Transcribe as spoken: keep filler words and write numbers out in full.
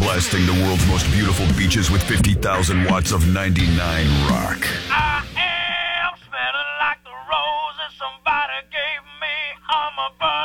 blasting the world's most beautiful beaches with fifty thousand watts of ninety-nine rock. I am smelling like the roses somebody gave me. I'm a bird.